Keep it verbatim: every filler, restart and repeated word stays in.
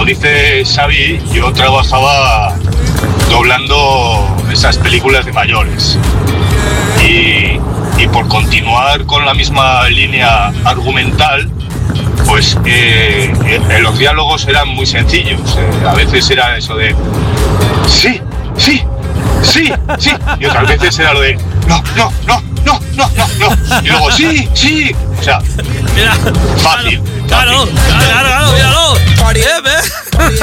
dice Xavi, yo trabajaba doblando esas películas de mayores. Y, y por continuar con la misma línea argumental, pues eh, eh, los diálogos eran muy sencillos. Eh, a veces era eso de sí, sí, sí, sí. Y otras veces era lo de no, no, no, no, no, no, no. Y luego sí, sí. O sea, Mira, fácil. Claro, fácil. claro, claro, claro, míralo. Eh, ve.